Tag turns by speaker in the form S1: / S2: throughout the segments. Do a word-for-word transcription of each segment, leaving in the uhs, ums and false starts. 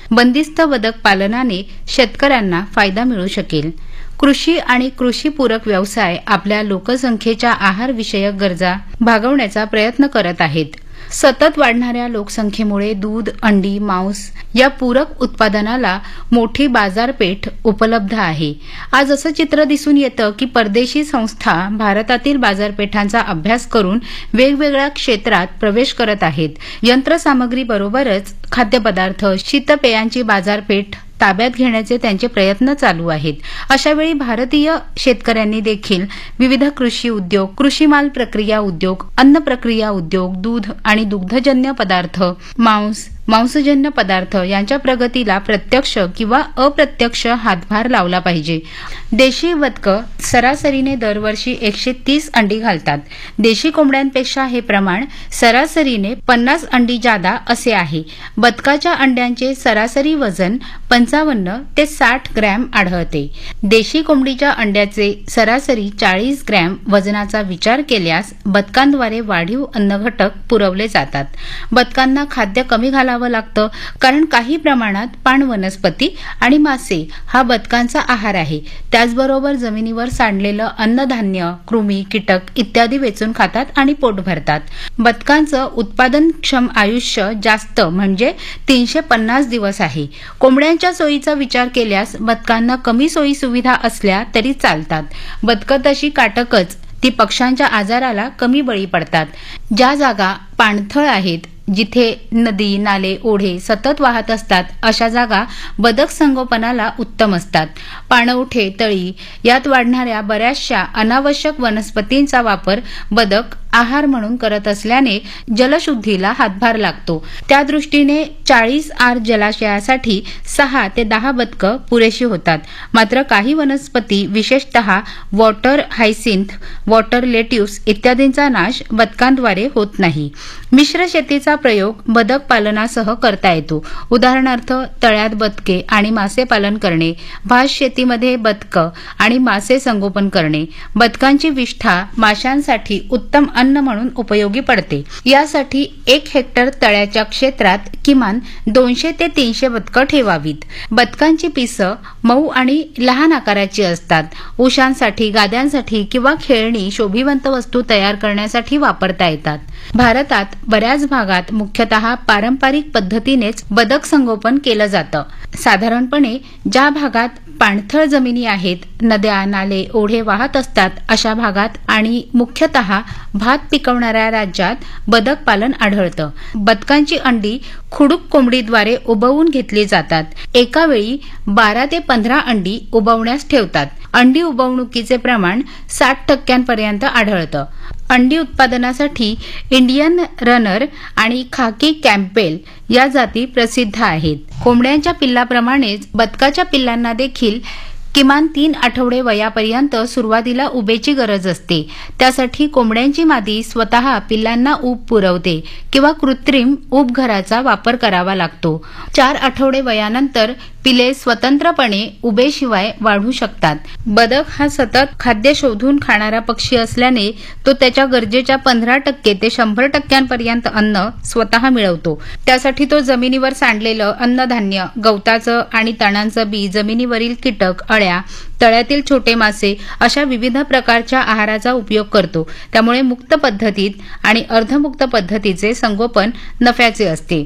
S1: बंदिस्त बदक पालनाने शेतकऱ्यांना फायदा मिळू शकेल. कृषी आणि कृषीपूरक व्यवसाय आपल्या लोकसंख्येच्या आहारविषयक गरजा भागवण्याचा प्रयत्न करत आहेत. सतत वाढणाऱ्या लोकसंख्येमुळे दूध, अंडी, मांस या पूरक उत्पादनाला मोठी बाजारपेठ उपलब्ध आहे. आज असं चित्र दिसून येतं की परदेशी संस्था भारतातील बाजारपेठांचा अभ्यास करून वेगवेगळ्या क्षेत्रात प्रवेश करत आहेत. यंत्रसामग्रीबरोबरच खाद्यपदार्थ, शीतपेयांची बाजारपेठ ताब्यात घेण्याचे त्यांचे प्रयत्न चालू आहेत. अशावेळी भारतीय शेतकऱ्यांनी देखील विविध कृषी उद्योग, कृषी माल प्रक्रिया उद्योग, अन्न प्रक्रिया उद्योग, दूध आणि दुग्धजन्य पदार्थ, मांस, मांसजन्य पदार्थ यांच्या प्रगतीला प्रत्यक्ष किंवा अप्रत्यक्ष हातभार लावला पाहिजे. देशी बदकं सरासरीने दरवर्षी एकशे तीस अंडी घालतात. देशी कोंबड्यांपेक्षा हे प्रमाण सरासरीने पन्नास अंडी जादा असे आहे. बदकाच्या अंड्यांचे सरासरी वजन पंचावन्न ते साठ ग्रॅम आढळते. देशी कोंबडीच्या अंड्याचे सरासरी चाळीस ग्रॅम वजनाचा विचार केल्यास बदकांद्वारे वाढीव अन्नघटक पुरवले जातात. बदकांना खाद्य कमी घालावं लागतं कारण काही प्रमाणात पाण वनस्पती आणि मासे हा बदकांचा आहार आहे. त्याचबरोबर जमिनीवर सांडलेलं अन्नधान्य, कृमी, कीटक इत्यादी वेचून खातात आणि पोट भरतात. बदकांचं उत्पादनक्षम आयुष्य जास्त म्हणजे तीनशे पन्नास दिवस आहे. कोंबड्यांच्या सोयीचा विचार केल्यास बदकांना कमी सोयी सुविधा असल्या तरी चालतात. बदकं तशी काटकच ती पक्ष्यांच्या आजाराला कमी बळी पडतात. ज्या जागा पाणथळ आहेत, जिथे नदी, नाले, ओढे सतत वाहत असतात अशा जागा बदक संगोपनाला उत्तम असतात. पाणवठे, तळी यात वाढणाऱ्या बऱ्याचशा अनावश्यक वनस्पतींचा वापर बदक आहार म्हणून करत असल्याने जलशुद्धीला हातभार लागतो. त्या दृष्टीने चाळीस आर जलाशयासाठी सहा ते दहा बदकं पुरेशी होतात. मात्र काही वनस्पती विशेषतः वॉटर हायसिंथ, वॉटर लेट्यूस इत्यादींचा नाश बदकांद्वारे होत नाही. मिश्र शेतीचा प्रयोग बदक पालनासह करता येतो. उदाहरणार्थ तळ्यात बदके आणि मासे पालन करणे, भात शेतीमध्ये बदकं आणि मासे संगोपन करणे. बदकांची विष्ठा माशांसाठी उत्तम अन्न म्हणून उपयोगी पडते. यासाठी एक हेक्टर तळ्याच्या क्षेत्रात किमान दोनशे ते तीनशे बदकं ठेवावीत. बदकांची पिसं मऊ आणि लहान आकाराची असतात. उशांसाठी, गाद्यांसाठी किंवा खेळणी, शोभिवंत वस्तू तयार करण्यासाठी वापरता येतात. भारतात बऱ्याच भागात मुख्यतः पारंपरिक पद्धतीनेच बदक संगोपन केलं जातं. साधारणपणे ज्या भागात पाणथळ जमिनी आहेत, नद्या, नाले, ओढे वाहत असतात अशा भागात आणि मुख्यतः भात पिकवणाऱ्या राज्यात बदक पालन आढळतं. बदकांची अंडी खुडूक कोंबडीद्वारे उबवून घेतली जातात. एका वेळी बारा ते पंधरा अंडी उबवण्यास ठेवतात. अंडी उबवणुकीचे प्रमाण साठ टक्क्यांपर्यंत आढळतं. अंडी उत्पादनासाठी इंडियन रनर आणि खाकी कॅम्पेल या जाती प्रसिद्ध आहेत. कोंबड्यांच्या पिल्लाप्रमाणेच बदकाच्या पिल्लांना देखील किमान तीन आठवडे वयापर्यंत सुरुवातीला उबेची गरज असते. त्यासाठी कोंबड्यांची मादी स्वतः पिल्लांना ऊब पुरवते किंवा कृत्रिम ऊबघराचा वापर करावा लागतो. चार आठवडे वयानंतर पिले स्वतंत्रपणे उबेशिवाय वाढू शकतात. बदक हा सतत खाद्य शोधून खाणारा पक्षी असल्याने तो त्याच्या गरजेच्या पंधरा टक्के ते शंभर टक्क्यांपर्यंत अन्न स्वतः मिळवतो. त्यासाठी तो जमिनीवर सांडलेलं अन्नधान्य, गवताचं आणि तणांचं बी, जमिनीवरील कीटक, अळ्या, तळ्यातील छोटे मासे अशा विविध प्रकारच्या आहाराचा उपयोग करतो. त्यामुळे मुक्त पद्धतीत आणि अर्धमुक्त पद्धतीचे संगोपन नफ्याचे असते.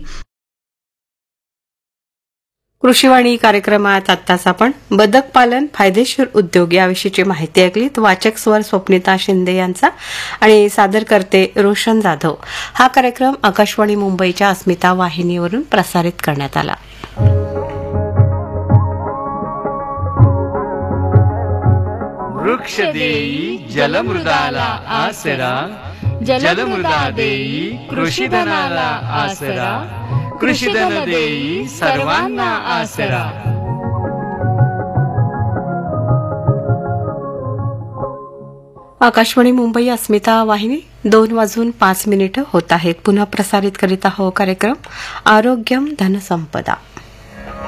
S2: कृषीवाणी कार्यक्रमात आत्ताच आपण बदक पालन फायदेशीर उद्योग याविषयीची माहिती ऐकली. वाचक स्वर स्वप्निता शिंदे यांचा आणि सादर करते रोशन जाधव. हा कार्यक्रम आकाशवाणी मुंबईच्या अस्मिता वाहिनीवरून प्रसारित करण्यात आला.
S3: वृक्ष देई जलमृदाला आसरा, जलमृदा देई कृषीधनाला आसरा, कृषीधन देई सर्वांना आसरा.
S2: आकाशवाणी मुंबई अस्मिता वाहिनी दोन वाजून पाच मिनिटं होत आहेत. पुन्हा प्रसारित करीत आहोत कार्यक्रम आरोग्यम धनसंपदा.